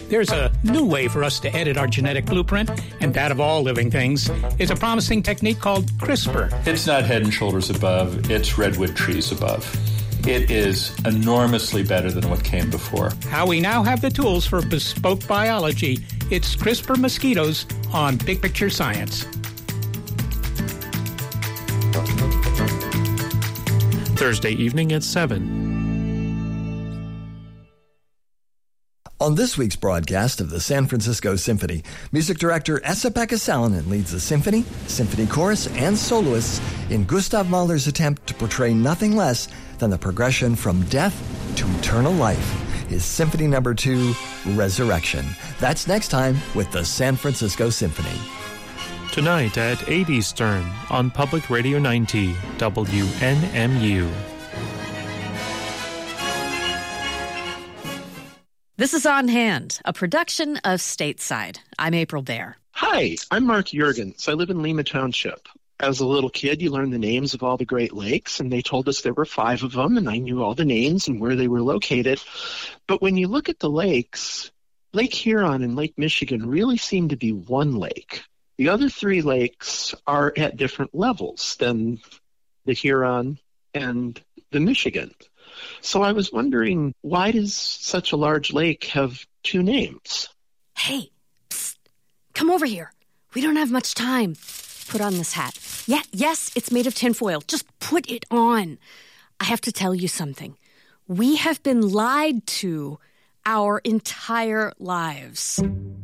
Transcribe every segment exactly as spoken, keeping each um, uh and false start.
There's a new way for us to edit our genetic blueprint, and that of all living things. It's a promising technique called CRISPR. It's not head and shoulders above, it's redwood trees above. It is enormously better than what came before. How we now have the tools for bespoke biology. It's CRISPR mosquitoes on Big Picture Science. Thursday evening at seven. On this week's broadcast of the San Francisco Symphony, music director Esa-Pekka Salonen leads the symphony, symphony chorus, and soloists in Gustav Mahler's attempt to portray nothing less than the progression from death to eternal life. His Symphony Number Two, Resurrection. That's next time with the San Francisco Symphony. Tonight at eight Eastern on Public Radio ninety, W N M U. This is On Hand, a production of Stateside. I'm April Baer. Hi, I'm Mark Juergens. I live in Lima Township. As a little kid, you learned the names of all the Great Lakes, and they told us there were five of them, and I knew all the names and where they were located. But when you look at the lakes, Lake Huron and Lake Michigan really seem to be one lake. The other three lakes are at different levels than the Huron and the Michigan. So I was wondering, why does such a large lake have two names? Hey, psst, come over here. We don't have much time. Put on this hat. Yeah, yes, it's made of tinfoil. Just put it on. I have to tell you something. We have been lied to our entire lives.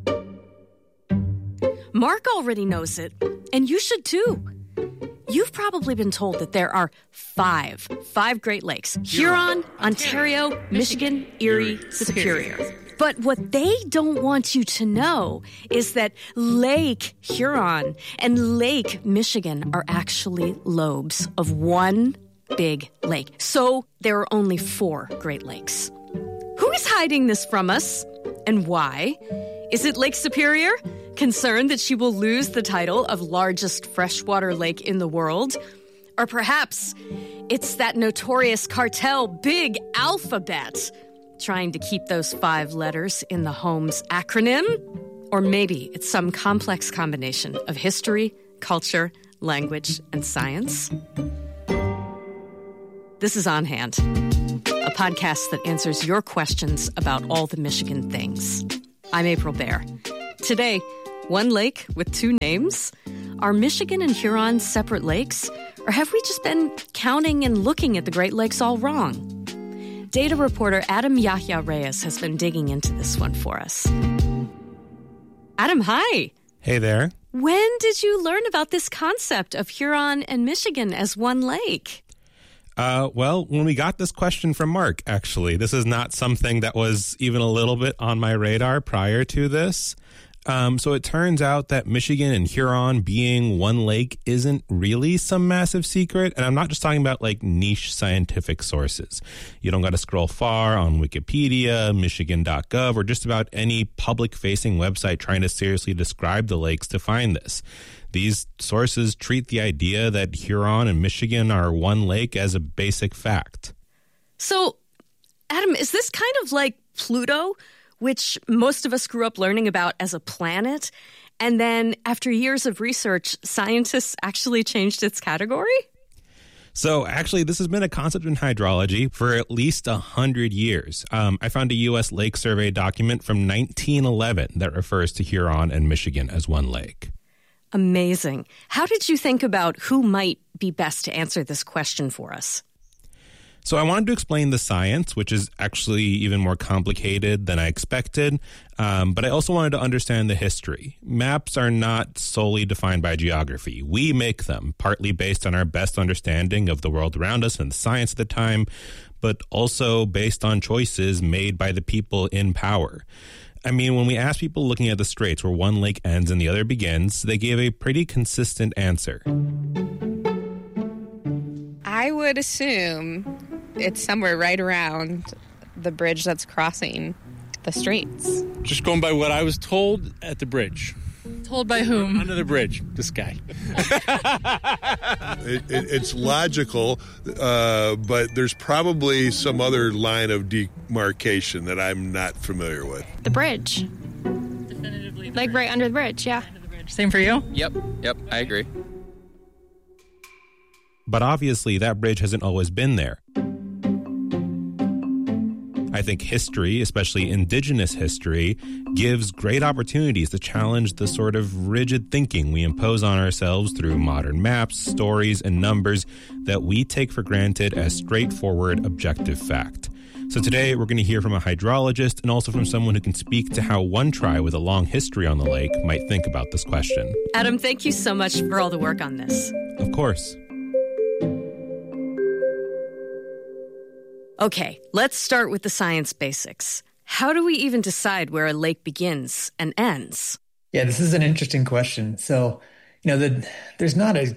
Mark already knows it, and you should too. You've probably been told that there are five, five Great Lakes. Huron, Ontario, Michigan, Erie, Superior. But what they don't want you to know is that Lake Huron and Lake Michigan are actually lobes of one big lake. So there are only four Great Lakes. Who is hiding this from us? And why? Is it Lake Superior? Concerned that she will lose the title of largest freshwater lake in the world? Or perhaps it's that notorious cartel Big Alphabet trying to keep those five letters in the Holmes acronym? Or maybe it's some complex combination of history, culture, language, and science? This is On Hand, a podcast that answers your questions about all the Michigan things. I'm April Baer. Today, one lake with two names? Are Michigan and Huron separate lakes? Or have we just been counting and looking at the Great Lakes all wrong? Data reporter Adam Yahya Reyes has been digging into this one for us. Adam, hi. Hey there. When did you learn about this concept of Huron and Michigan as one lake? Uh, well, when we got this question from Mark, actually, this is not something that was even a little bit on my radar prior to this. Um, so it turns out that Michigan and Huron being one lake isn't really some massive secret. And I'm not just talking about like niche scientific sources. You don't got to scroll far on Wikipedia, Michigan dot gov, or just about any public-facing website trying to seriously describe the lakes to find this. These sources treat the idea that Huron and Michigan are one lake as a basic fact. So, Adam, is this kind of like Pluto, which most of us grew up learning about as a planet, and then after years of research, scientists actually changed its category? So actually, this has been a concept in hydrology for at least one hundred years. Um, I found a U S Lake Survey document from nineteen eleven that refers to Huron and Michigan as one lake. Amazing. How did you think about who might be best to answer this question for us? So I wanted to explain the science, which is actually even more complicated than I expected, um, but I also wanted to understand the history. Maps are not solely defined by geography. We make them, partly based on our best understanding of the world around us and the science at the time, but also based on choices made by the people in power. I mean, when we asked people looking at the straits where one lake ends and the other begins, they gave a pretty consistent answer. I would assume it's somewhere right around the bridge that's crossing the straits. Just going by what I was told, at the bridge. Told by whom? Under the bridge. This guy. it, it, it's logical, uh, but there's probably some other line of demarcation that I'm not familiar with. The bridge. Definitively. Like right under the bridge, yeah. Under the bridge. Same for you? Yep, yep, I agree. But obviously, that bridge hasn't always been there. I think history, especially indigenous history, gives great opportunities to challenge the sort of rigid thinking we impose on ourselves through modern maps, stories, and numbers that we take for granted as straightforward, objective fact. So today, we're going to hear from a hydrologist and also from someone who can speak to how one tribe with a long history on the lake might think about this question. Adam, thank you so much for all the work on this. Of course. Okay, let's start with the science basics. How do we even decide where a lake begins and ends? Yeah, this is an interesting question. So, you know, the, there's not a,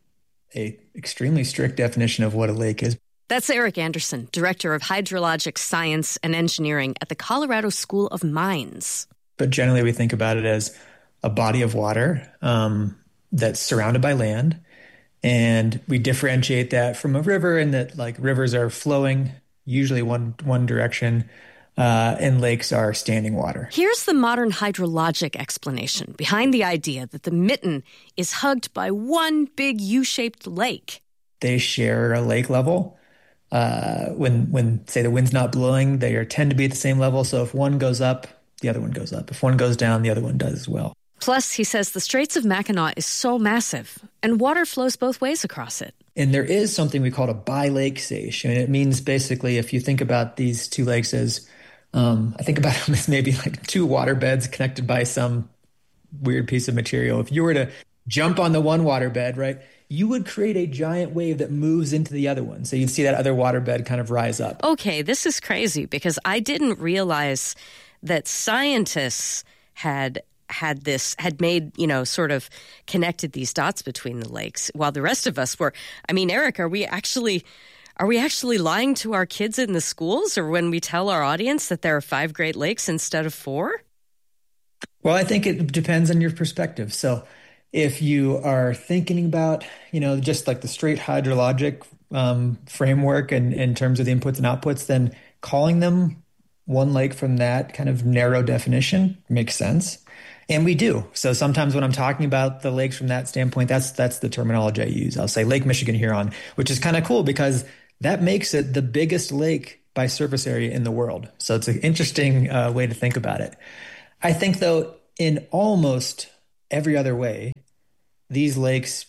a extremely strict definition of what a lake is. That's Eric Anderson, Director of Hydrologic Science and Engineering at the Colorado School of Mines. But generally, we think about it as a body of water um, that's surrounded by land. And we differentiate that from a river in that, like, rivers are flowing, usually one one direction, uh, and lakes are standing water. Here's the modern hydrologic explanation behind the idea that the mitten is hugged by one big U-shaped lake. They share a lake level. Uh, when, when, say, the wind's not blowing, they are, tend to be at the same level. So if one goes up, the other one goes up. If one goes down, the other one does as well. Plus, he says the Straits of Mackinac is so massive, and water flows both ways across it. And there is something we call a bi-lake seiche. And it means basically, if you think about these two lakes as, um, I think about them as maybe like two water beds connected by some weird piece of material. If you were to jump on the one water bed, right, you would create a giant wave that moves into the other one. So you'd see that other water bed kind of rise up. Okay, this is crazy because I didn't realize that scientists had had this, had made, you know, sort of connected these dots between the lakes while the rest of us were, I mean, Eric, are we actually, are we actually lying to our kids in the schools or when we tell our audience that there are five Great Lakes instead of four? Well, I think it depends on your perspective. So if you are thinking about, you know, just like the straight hydrologic um, framework and in terms of the inputs and outputs, then calling them one lake from that kind of narrow definition makes sense. And we do. So sometimes when I'm talking about the lakes from that standpoint, that's that's the terminology I use. I'll say Lake Michigan Huron, which is kind of cool because that makes it the biggest lake by surface area in the world. So it's an interesting uh, way to think about it. I think, though, in almost every other way, these lakes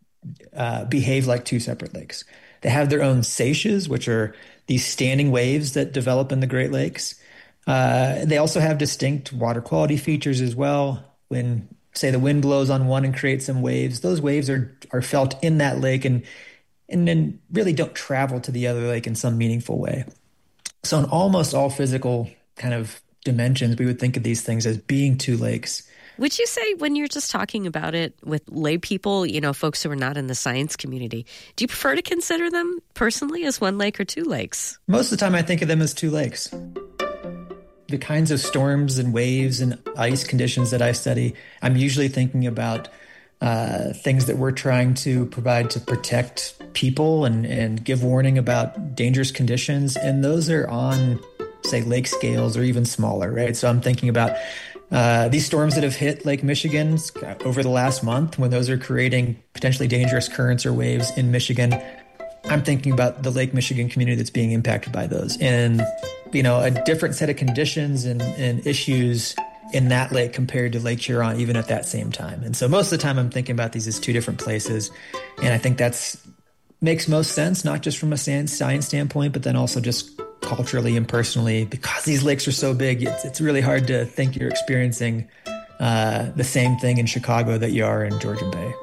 uh, behave like two separate lakes. They have their own seiches, which are these standing waves that develop in the Great Lakes. Uh, they also have distinct water quality features as well. When, say, the wind blows on one and creates some waves, those waves are are felt in that lake and and then really don't travel to the other lake in some meaningful way. So in almost all physical kind of dimensions, we would think of these things as being two lakes. Would you say when you're just talking about it with lay people, you know, folks who are not in the science community, do you prefer to consider them personally as one lake or two lakes? Most of the time I think of them as two lakes. The kinds of storms and waves and ice conditions that I study, I'm usually thinking about uh, things that we're trying to provide to protect people and, and give warning about dangerous conditions. And those are on, say, lake scales or even smaller, right? So I'm thinking about uh, these storms that have hit Lake Michigan over the last month, when those are creating potentially dangerous currents or waves in Michigan. I'm thinking about the Lake Michigan community that's being impacted by those. And, you know, a different set of conditions and, and issues in that lake compared to Lake Huron, even at that same time. And so most of the time I'm thinking about these as two different places. And I think that's makes most sense, not just from a science standpoint, but then also just culturally and personally, because these lakes are so big, it's, it's really hard to think you're experiencing uh, the same thing in Chicago that you are in Georgian Bay.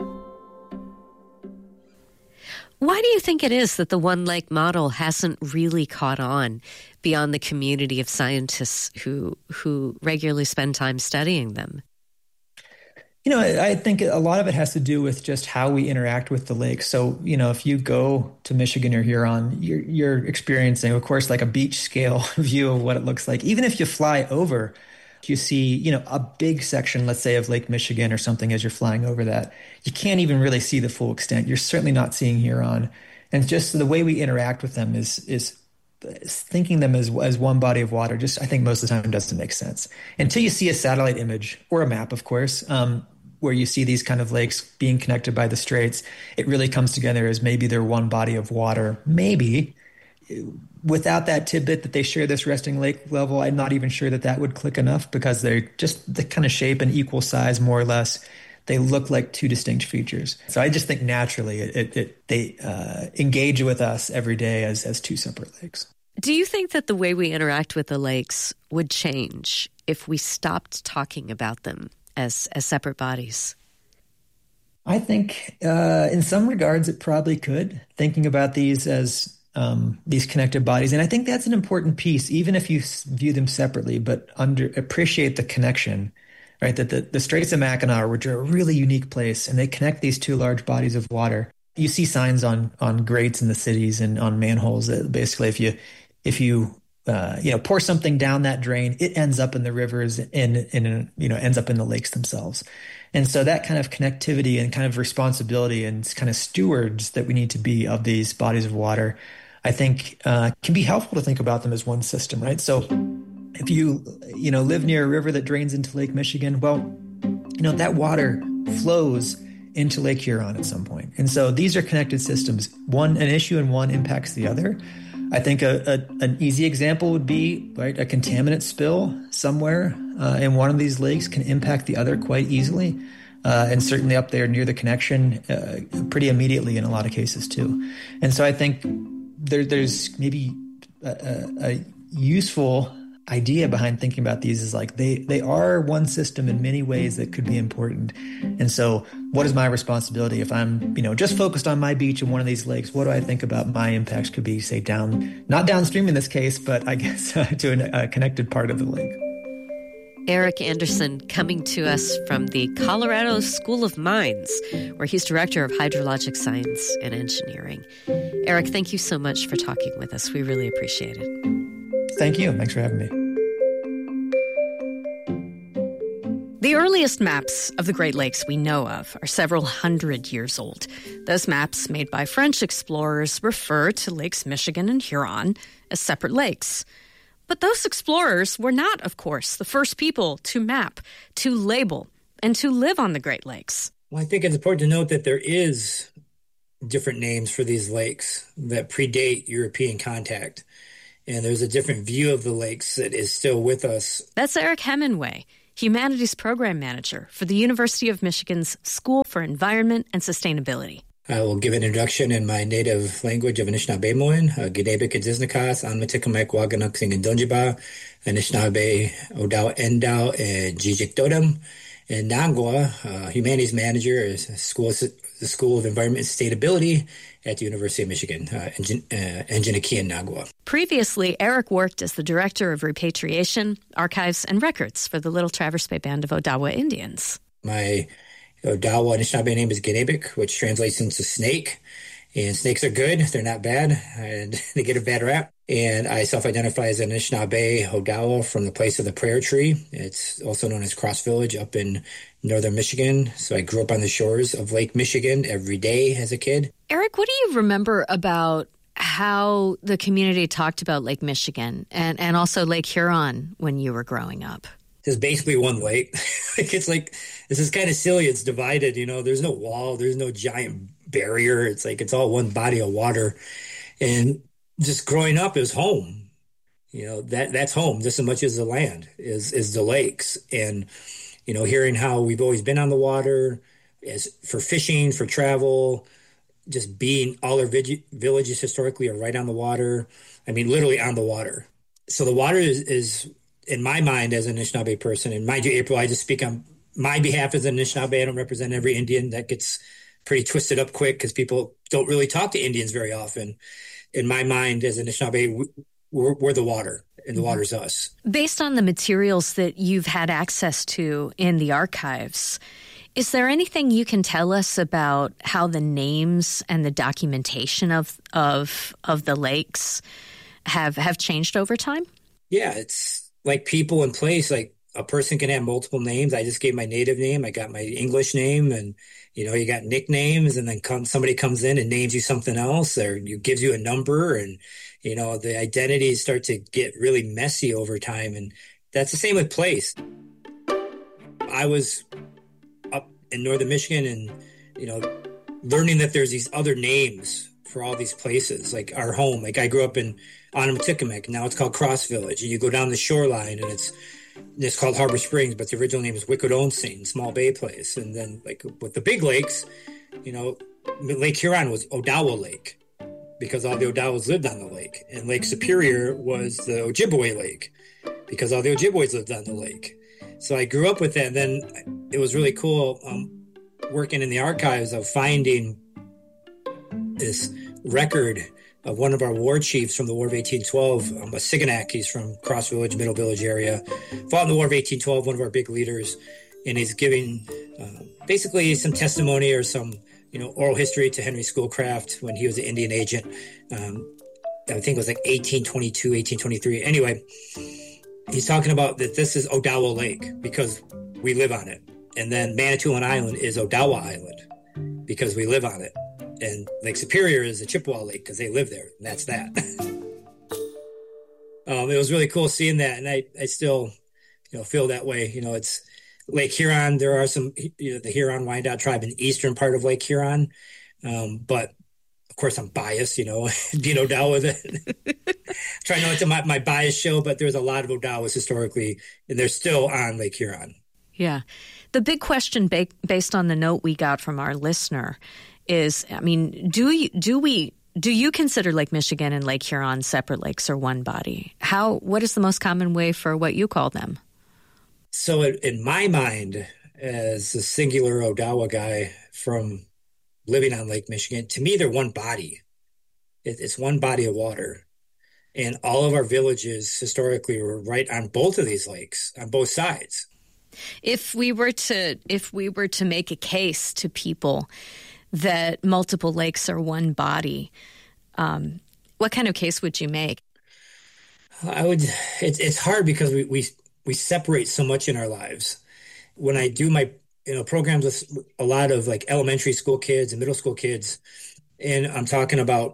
Why do you think it is that the one lake model hasn't really caught on beyond the community of scientists who who regularly spend time studying them? You know, I think a lot of it has to do with just how we interact with the lake. So, you know, if you go to Michigan or Huron, you're, you're experiencing, of course, like a beach scale view of what it looks like. Even if you fly over You see, you know, a big section, let's say, of Lake Michigan or something as you're flying over that. You can't even really see the full extent. You're certainly not seeing Huron. And just the way we interact with them is is thinking them as as one body of water, just I think most of the time doesn't make sense. Until you see a satellite image or a map, of course, um, where you see these kind of lakes being connected by the straits, it really comes together as maybe they're one body of water. Maybe. Without that tidbit that they share this resting lake level, I'm not even sure that that would click enough, because they're just the kind of shape and equal size, more or less. They look like two distinct features. So I just think naturally it, it, it they uh, engage with us every day as, as two separate lakes. Do you think that the way we interact with the lakes would change if we stopped talking about them as, as separate bodies? I think uh, in some regards it probably could, thinking about these as Um, these connected bodies. And I think that's an important piece, even if you view them separately, but under appreciate the connection, right? That the, the Straits of Mackinac, which are a really unique place, and they connect these two large bodies of water. You see signs on on grates in the cities and on manholes that basically if you if you uh, you know pour something down that drain, it ends up in the rivers and, and you know ends up in the lakes themselves. And so that kind of connectivity and kind of responsibility and kind of stewards that we need to be of these bodies of water, I think uh, can be helpful to think about them as one system, right? So if you, you know, live near a river that drains into Lake Michigan, well, you know, that water flows into Lake Huron at some point. And so these are connected systems. One, an issue in one impacts the other. I think a, a, an easy example would be, right, a contaminant spill somewhere uh, in one of these lakes can impact the other quite easily. Uh, and certainly up there near the connection uh, pretty immediately in a lot of cases too. And so I think there, there's maybe a, a, a useful idea behind thinking about these is like they, they are one system in many ways that could be important. And so what is my responsibility if I'm, you know, just focused on my beach in one of these lakes? What do I think about my impacts could be, say, down, not downstream in this case, but I guess uh, to an, a connected part of the lake. Eric Anderson coming to us from the Colorado School of Mines, where he's Director of Hydrologic Science and Engineering. Eric, thank you so much for talking with us. We really appreciate it. Thank you. Thanks for having me. The earliest maps of the Great Lakes we know of are several hundred years old. Those maps, made by French explorers, refer to Lakes Michigan and Huron as separate lakes. But those explorers were not, of course, the first people to map, to label, and to live on the Great Lakes. Well, I think it's important to note that there is different names for these lakes that predate European contact. And there's a different view of the lakes that is still with us. That's Eric Hemingway, Humanities Program Manager for the University of Michigan's School for Environment and Sustainability. I will give an introduction in my native language of Anishinaabe-Moan, Gedebe Kedzisnakas, Anmatikamek, Waganuk, Singin Donjiba, Anishinaabe, Odao Endao, and Jijik Dodam. And Nangwa, uh, Humanities Manager, is school, the School of Environment and Sustainability at the University of Michigan, uh, Enjinakian Nagua. Previously, Eric worked as the Director of Repatriation, Archives, and Records for the Little Traverse Bay Band of Odawa Indians. My Odawa Anishinaabe name is Genebik, which translates into snake. And snakes are good. They're not bad. And they get a bad rap. And I self-identify as an Anishinaabe Odawa from the place of the prayer tree. It's also known as Cross Village up in northern Michigan. So I grew up on the shores of Lake Michigan every day as a kid. Eric, what do you remember about how the community talked about Lake Michigan and, and also Lake Huron when you were growing up? There's basically one lake. It's like, this is kind of silly. It's divided, you know, there's no wall. There's no giant barrier. It's like, it's all one body of water. And just growing up is home. You know, that that's home just as much as the land is, is the lakes. And, you know, hearing how we've always been on the water as for fishing, for travel, just being all our vig- villages historically are right on the water. I mean, literally on the water. So the water is, is in my mind as an Anishinaabe person, and mind you, April, I just speak on my behalf as an Anishinaabe. I don't represent every Indian. That gets pretty twisted up quick because people don't really talk to Indians very often. In my mind as an Anishinaabe, we're, we're the water, and the water's us. Based on the materials that you've had access to in the archives, is there anything you can tell us about how the names and the documentation of of of the lakes have have changed over time? Yeah, it's like people in place. Like a person can have multiple names. I just gave my native name. I got my English name, and, you know, you got nicknames, and then come, somebody comes in and names you something else, or you gives you a number, and, you know, the identities start to get really messy over time. And that's the same with place. I was up in northern Michigan and, you know, learning that there's these other names for all these places, like our home. Like I grew up in Onomaticomic, now it's called Cross Village. And you go down the shoreline and it's it's called Harbor Springs, but the original name is Wickwitonsing, Small Bay Place. And then like with the big lakes, you know, Lake Huron was Odawa Lake because all the Odawas lived on the lake. And Lake Superior was the Ojibwe Lake because all the Ojibways lived on the lake. So I grew up with that. And then it was really cool um, working in the archives of finding this record of one of our war chiefs from the War of eighteen twelve, um, a Siganak. He's from Cross Village, Middle Village area, fought in the War of eighteen twelve, one of our big leaders, and he's giving uh, basically some testimony or some, you know, oral history to Henry Schoolcraft when he was an Indian agent. Um, I think it was like eighteen twenty-two, eighteen twenty-three. Anyway, he's talking about that this is Odawa Lake because we live on it. And then Manitoulin Island is Odawa Island because we live on it. And Lake Superior is the Chippewa Lake because they live there, and that's that. um, it was really cool seeing that, and I, I still, you know, feel that way. You know, it's Lake Huron. There are some, you know, the Huron Wyandot tribe in the eastern part of Lake Huron, um, but of course I'm biased. You know, being Odawa, trying not to my, my bias show, but there's a lot of Odawas historically, and they're still on Lake Huron. Yeah, the big question ba- based on the note we got from our listener is, I mean, do you, do we, do you consider Lake Michigan and Lake Huron separate lakes or one body? How, what is the most common way for what you call them? So in my mind, as a singular Odawa guy from living on Lake Michigan, to me, they're one body. It's one body of water. And all of our villages historically were right on both of these lakes, on both sides. If we were to, if we were to make a case to people that multiple lakes are one body, um, what kind of case would you make? I would. It's it's hard because we, we we separate so much in our lives. When I do my you know programs with a lot of like elementary school kids and middle school kids, and I'm talking about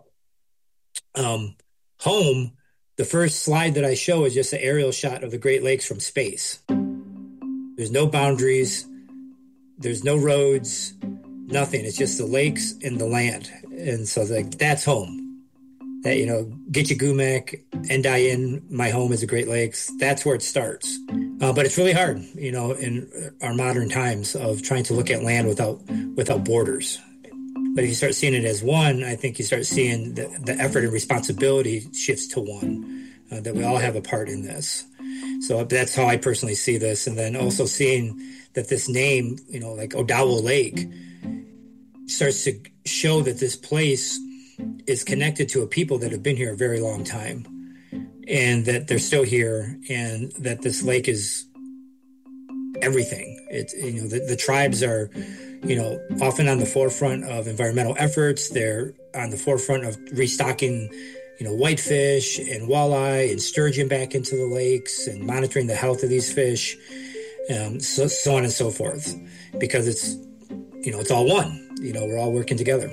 um, home, the first slide that I show is just an aerial shot of the Great Lakes from space. There's no boundaries. There's no roads. Nothing. It's just the lakes and the land. And so like that's home. That, you know, Gitchagumek, Endayin, my home is the Great Lakes. That's where it starts. Uh, but it's really hard, you know, in our modern times of trying to look at land without without borders. But if you start seeing it as one, I think you start seeing the, the effort and responsibility shifts to one, uh, that we all have a part in this. So that's how I personally see this. And then also seeing that this name, you know, like Odawa Lake, starts to show that this place is connected to a people that have been here a very long time, and that they're still here, and that this lake is everything. It's, you know, the, the tribes are, you know, often on the forefront of environmental efforts. They're on the forefront of restocking, you know, whitefish and walleye and sturgeon back into the lakes and monitoring the health of these fish, um, so, so on and so forth, because it's, you know, it's all one. You know, we're all working together.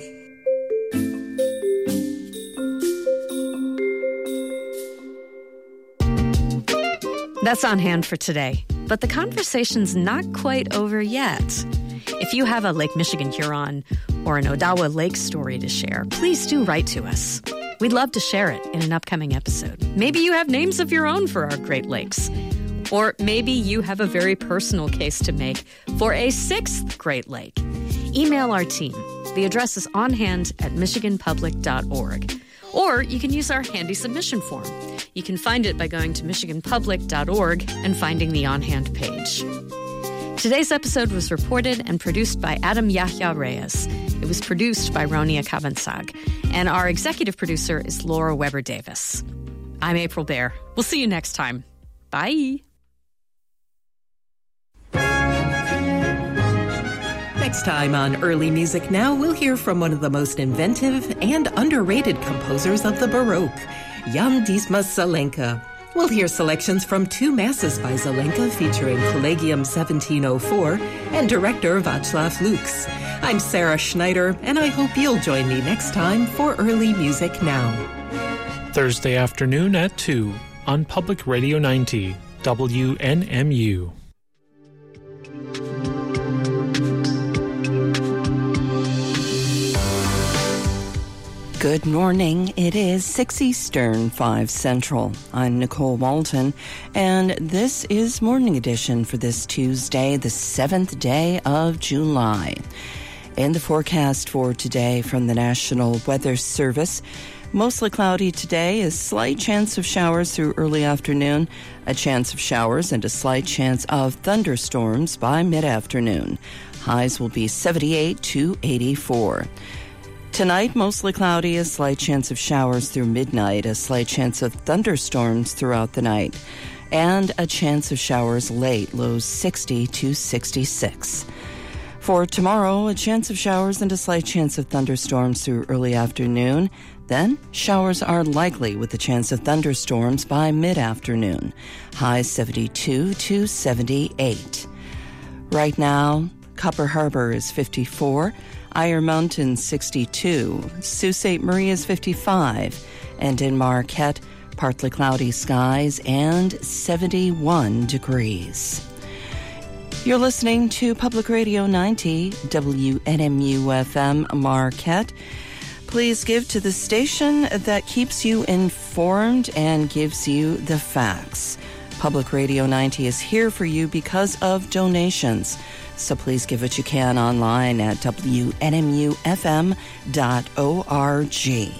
That's on hand for today, but the conversation's not quite over yet. If you have a Lake Michigan Huron or an Odawa Lake story to share, please do write to us. We'd love to share it in an upcoming episode. Maybe you have names of your own for our Great Lakes. Or maybe you have a very personal case to make for a sixth Great Lake. Email our team. The address is onhand at michigan public dot org. Or you can use our handy submission form. You can find it by going to michigan public dot org and finding the On Hand page. Today's episode was reported and produced by Adam Yahya Reyes. It was produced by Ronia Kavansag. And our executive producer is Laura Weber Davis. I'm April Baer. We'll see you next time. Bye. Next time on Early Music Now, we'll hear from one of the most inventive and underrated composers of the Baroque, Jan Dismas Zelenka. We'll hear selections from Two Masses by Zelenka featuring Collegium seventeen oh four and director Václav Lux. I'm Sarah Schneider, and I hope you'll join me next time for Early Music Now. Thursday afternoon at two on Public Radio ninety, W N M U. Good morning. It is six Eastern, five Central. I'm Nicole Walton, and this is Morning Edition for this Tuesday, the seventh day of July. In the forecast for today from the National Weather Service, mostly cloudy today, a slight chance of showers through early afternoon, a chance of showers and a slight chance of thunderstorms by mid-afternoon. Highs will be seventy-eight to eighty-four. Tonight, mostly cloudy, a slight chance of showers through midnight, a slight chance of thunderstorms throughout the night, and a chance of showers late, lows sixty to sixty-six. For tomorrow, a chance of showers and a slight chance of thunderstorms through early afternoon. Then, showers are likely with a chance of thunderstorms by mid-afternoon. Highs seventy-two to seventy-eight. Right now, Copper Harbor is fifty-four, Iron Mountain sixty-two, Sault Ste. Marie is fifty-five, and in Marquette, partly cloudy skies and seventy-one degrees. You're listening to Public Radio ninety, W N M U F M Marquette. Please give to the station that keeps you informed and gives you the facts. Public Radio ninety is here for you because of donations. So please give what you can online at W N M U F M dot org.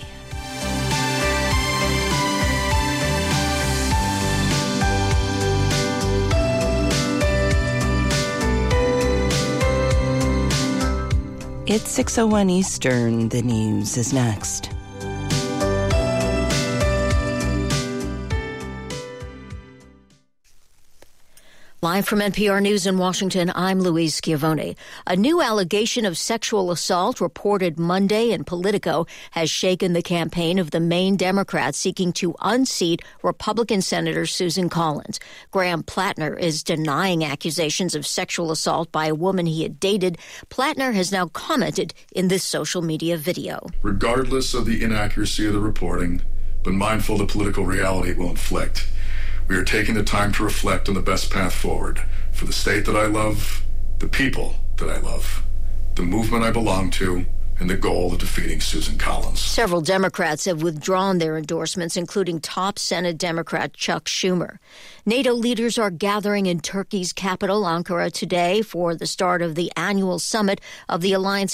It's six oh one Eastern. The news is next. Live from N P R News in Washington, I'm Louise Schiavone. A new allegation of sexual assault reported Monday in Politico has shaken the campaign of the Maine Democrat seeking to unseat Republican Senator Susan Collins. Graham Plattner is denying accusations of sexual assault by a woman he had dated. Plattner has now commented in this social media video. Regardless of the inaccuracy of the reporting, but mindful of the political reality it will inflict, we are taking the time to reflect on the best path forward for the state that I love, the people that I love, the movement I belong to, and the goal of defeating Susan Collins. Several Democrats have withdrawn their endorsements, including top Senate Democrat Chuck Schumer. NATO leaders are gathering in Turkey's capital, Ankara, today for the start of the annual summit of the alliance